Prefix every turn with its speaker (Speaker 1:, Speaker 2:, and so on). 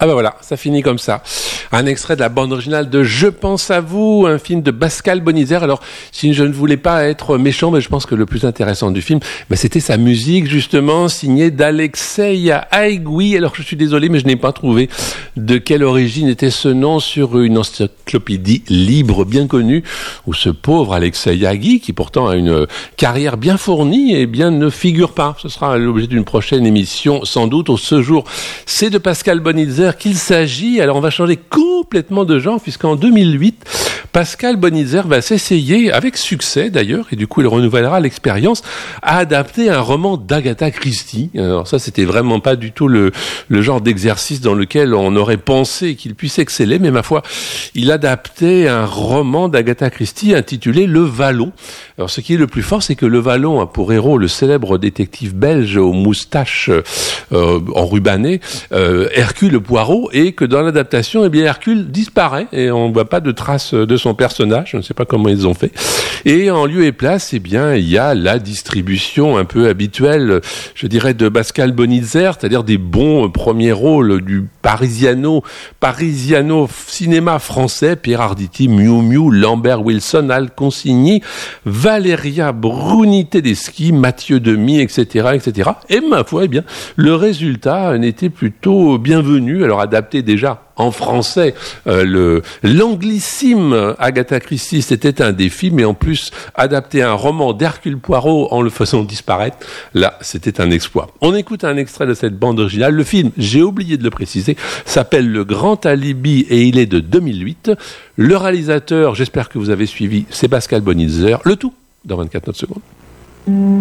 Speaker 1: Ah ben voilà, ça finit comme ça. Un extrait de la bande originale de Je pense à vous, un film de Pascal Bonizère. Alors, si je ne voulais pas être méchant, mais je pense que le plus intéressant du film, c'était sa musique, justement, signée d'Alexei Haïgoui. Alors, je suis désolé, mais je n'ai pas trouvé de quelle origine était ce nom sur une encyclopédie libre bien connue, où ce pauvre Alexei Haïgoui, qui pourtant a une carrière bien fournie, eh bien, ne figure pas. Ce sera l'objet d'une prochaine émission, sans doute. Ce jour, c'est de Pascal Bonizère qu'il s'agit. Alors, on va changer complètement de genre, puisqu'en 2008, Pascal Bonizère va s'essayer, avec succès d'ailleurs, et du coup il renouvellera l'expérience, à adapter un roman d'Agatha Christie. Alors ça, c'était vraiment pas du tout le genre d'exercice dans lequel on aurait pensé qu'il puisse exceller, mais ma foi, il adaptait un roman d'Agatha Christie intitulé Le Vallon. Alors ce qui est le plus fort, c'est que Le Vallon a pour héros le célèbre détective belge aux moustaches enrubannées, Hercule Poirot, et que dans l'adaptation, eh bien Hercule disparaît et on ne voit pas de traces de son personnage. Je ne sais pas comment ils ont fait. Et en lieu et place, eh bien, il y a la distribution un peu habituelle, je dirais, de Pascal Bonizère, c'est-à-dire des bons premiers rôles du Parisiano cinéma français, Pierre Arditi, Miu Miu, Lambert Wilson, Al Consigny, Valéria Bruni-Tedeschi, Mathieu Demy, etc., etc. Et ma foi, eh bien, le résultat n'était plutôt bienvenu. Alors, adapté déjà en français, l'anglissime Agatha Christie, c'était un défi, mais en plus, adapter un roman d'Hercule Poirot en le faisant disparaître, là, c'était un exploit. On écoute un extrait de cette bande originale. Le film, j'ai oublié de le préciser, s'appelle Le Grand Alibi et il est de 2008. Le réalisateur, j'espère que vous avez suivi, c'est Pascal Bonizère. Le tout dans 24 secondes.